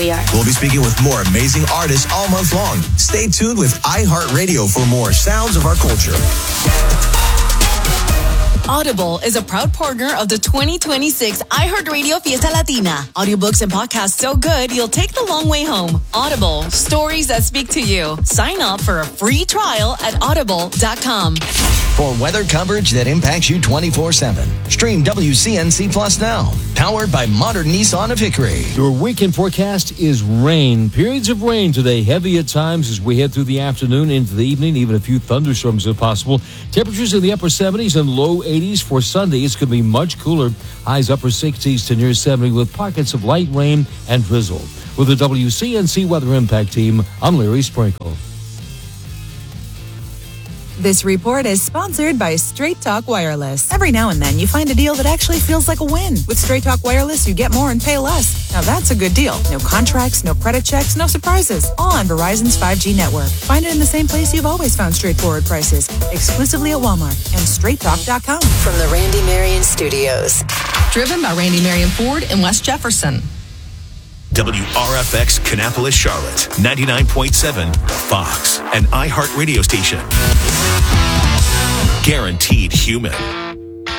We'll be speaking with more amazing artists all month long. Stay tuned with iHeartRadio for more sounds of our culture. Audible is a proud partner of the 2026 iHeartRadio Fiesta Latina. Audiobooks and podcasts so good, you'll take the long way home. Audible, stories that speak to you. Sign up for a free trial at audible.com. For weather coverage that impacts you 24/7, stream WCNC Plus now. Powered by modern Nissan of Hickory. Your weekend forecast is rain. Periods of rain today, heavy at times as we head through the afternoon into the evening. Even a few thunderstorms if possible. Temperatures in the upper 70s and low 80s for Sunday. It's going to be much cooler. Highs upper 60s to near 70 with pockets of light rain and drizzle. With the WCNC Weather Impact Team, I'm Larry Sprinkle. This report is sponsored by Straight Talk Wireless. Every now and then, you find a deal that actually feels like a win. With Straight Talk Wireless, you get more and pay less. Now that's a good deal. No contracts, no credit checks, no surprises. All on Verizon's 5G network. Find it in the same place you've always found straightforward prices. Exclusively at Walmart and straighttalk.com. From the Randy Marion Studios. Driven by Randy Marion Ford in West Jefferson. WRFX Kannapolis, Charlotte, 99.7 Fox, an iHeart radio station. Guaranteed human.